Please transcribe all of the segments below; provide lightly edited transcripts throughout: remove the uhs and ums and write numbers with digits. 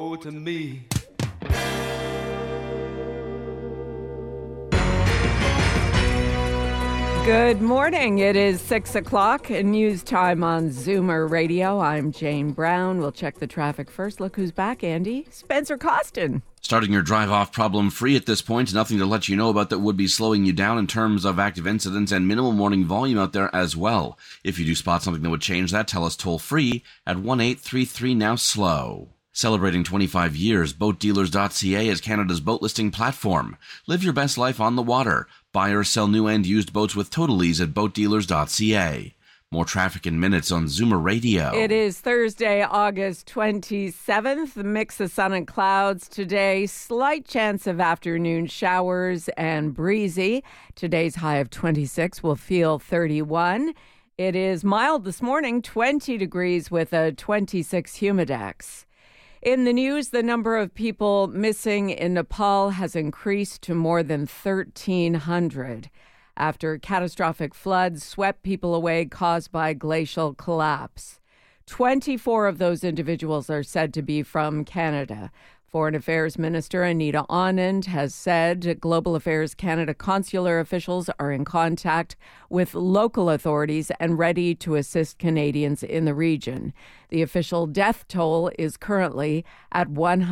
to me. Good morning. It is 6 o'clock, news time on Zoomer Radio. I'm Jane Brown. We'll check the traffic first. Look who's back, Andy. Spencer Costin. Starting your drive off problem-free at this point. Nothing to let you know about that would be slowing you down in terms of active incidents and minimal morning volume out there as well. If you do spot something that would change that, tell us toll-free at 1-833-NOW-SLOW. Celebrating 25 years, BoatDealers.ca is Canada's boat listing platform. Live your best life on the water. Buy or sell new and used boats with total ease at BoatDealers.ca. More traffic in minutes on Zoomer Radio. It is Thursday, August 27th. A mix of sun and clouds today. Slight chance of afternoon showers and breezy. Today's high of 26 will feel 31. It is mild this morning, 20 degrees with a 26 humidex. In the news, the number of people missing in Nepal has increased to more than 1,300 after catastrophic floods swept people away caused by glacial collapse. 24 of those individuals are said to be from Canada. Foreign Affairs Minister Anita Anand has said Global Affairs Canada consular officials are in contact with local authorities and ready to assist Canadians in the region. The official death toll is currently at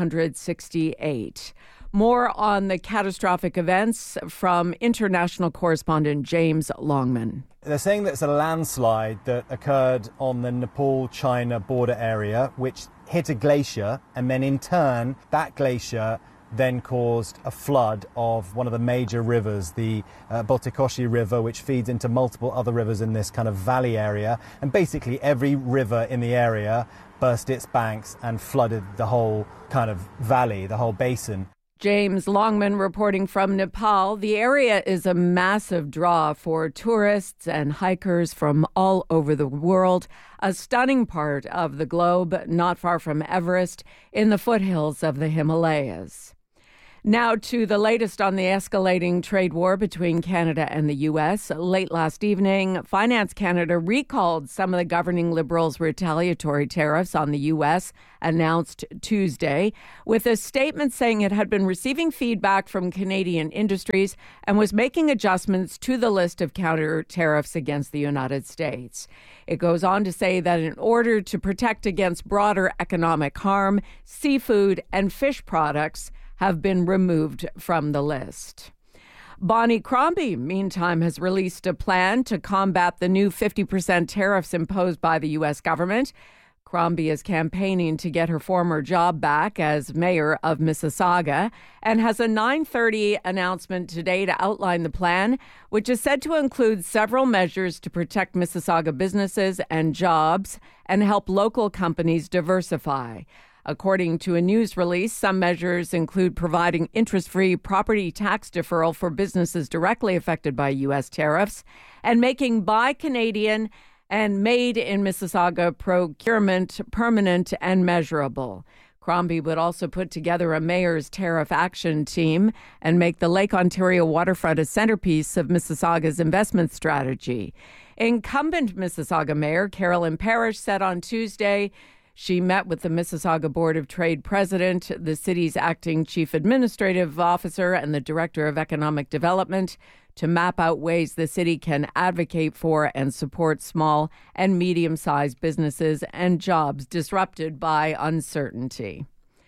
168. More on the catastrophic events from international correspondent James Longman. They're saying that it's a landslide that occurred on the Nepal-China border area, which hit a glacier, and then in turn, that glacier then caused a flood of one of the major rivers, the Botekoshi River, which feeds into multiple other rivers in this kind of valley area. And basically every river in the area burst its banks and flooded the whole kind of valley, the whole basin. James Longman reporting from Nepal. The area is a massive draw for tourists and hikers from all over the world, a stunning part of the globe not far from Everest in the foothills of the Himalayas. Now to the latest on the escalating trade war between Canada and the U.S. Late last evening, Finance Canada recalled some of the governing Liberals' retaliatory tariffs on the U.S. announced Tuesday, with a statement saying it had been receiving feedback from Canadian industries and was making adjustments to the list of counter tariffs against the United States. It goes on to say that in order to protect against broader economic harm, seafood and fish products have been removed from the list. Bonnie Crombie, meantime, has released a plan to combat the new 50% tariffs imposed by the U.S. government. Crombie is campaigning to get her former job back as mayor of Mississauga and has a 9:30 announcement today to outline the plan, which is said to include several measures to protect Mississauga businesses and jobs and help local companies diversify. According to a news release, some measures include providing interest-free property tax deferral for businesses directly affected by U.S. tariffs and making Buy Canadian and Made in Mississauga procurement permanent and measurable. Crombie would also put together a mayor's tariff action team and make the Lake Ontario waterfront a centerpiece of Mississauga's investment strategy. Incumbent Mississauga Mayor Carolyn Parrish said on Tuesday she met with the Mississauga Board of Trade president, the city's acting chief administrative officer, and the director of economic development to map out ways the city can advocate for and support small and medium-sized businesses and jobs disrupted by uncertainty.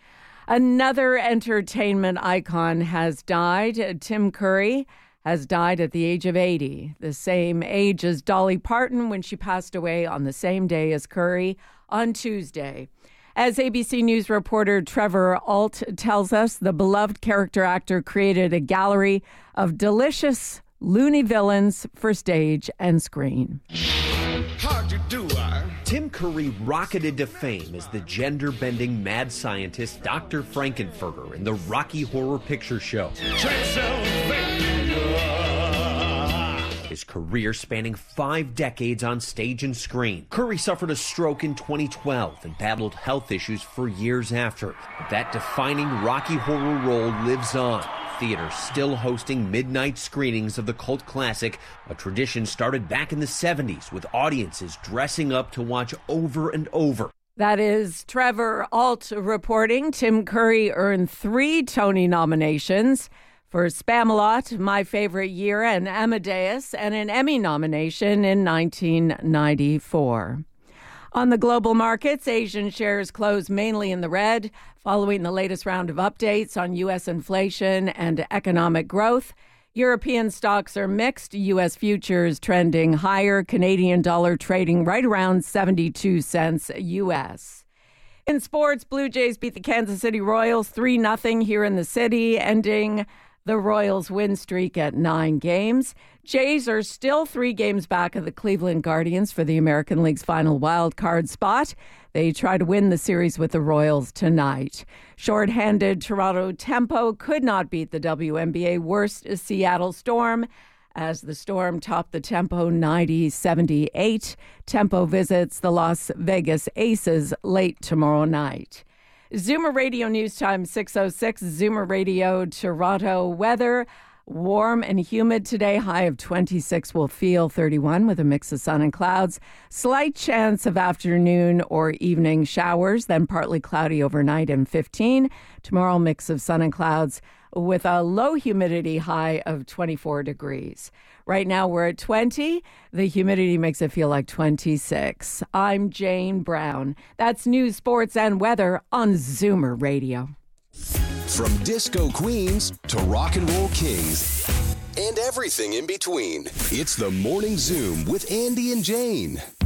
Another entertainment icon has died. Tim Curry has died at the age of 80, the same age as Dolly Parton when she passed away on the same day as Curry on Tuesday. As ABC News reporter Trevor Ault tells us, the beloved character actor created a gallery of delicious loony villains for stage and screen. How'd you do, Tim Curry rocketed to fame as the gender-bending mad scientist Dr. Frankenfurter in the Rocky Horror Picture Show. His career spanning 5 decades on stage and screen. Curry suffered a stroke in 2012 and battled health issues for years after. But that defining Rocky Horror role lives on. Theater still hosting midnight screenings of the cult classic, a tradition started back in the 70s with audiences dressing up to watch over and over. That is Trevor Ault reporting. Tim Curry earned 3 Tony nominations for Spamalot, My Favorite Year, and Amadeus, and an Emmy nomination in 1994. On the global markets, Asian shares closed mainly in the red following the latest round of updates on U.S. inflation and economic growth. European stocks are mixed. U.S. futures trending higher. Canadian dollar trading right around 72 cents U.S. In sports, Blue Jays beat the Kansas City Royals 3-0 here in the city, ending the Royals' win streak at 9 games. Jays are still 3 games back of the Cleveland Guardians for the American League's final wild card spot. They try to win the series with the Royals tonight. Short-handed Toronto Tempo could not beat the WNBA worst Seattle Storm as the Storm topped the Tempo 90-78. Tempo visits the Las Vegas Aces late tomorrow night. Zoomer Radio News Time 6:06. Zoomer Radio Toronto weather. Warm and humid today. High of 26 will feel 31 with a mix of sun and clouds. Slight chance of afternoon or evening showers, then partly cloudy overnight and 15. Tomorrow, mix of sun and clouds with a low humidity high of 24 degrees. Right now we're at 20. The humidity makes it feel like 26. I'm Jane Brown. That's news, sports, and weather on Zoomer Radio. From disco queens to rock and roll kings and everything in between, it's the Morning Zoom with Andy and Jane.